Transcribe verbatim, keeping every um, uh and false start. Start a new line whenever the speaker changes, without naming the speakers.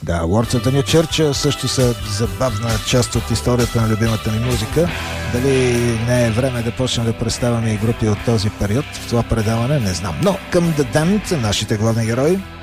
Да, Words of the New Church също са забавна част от историята на любимата ни музика. Дали не е време да почнем да представяме и групи от този период в това предаване, не знам. Но към The Damned, нашите главни герои.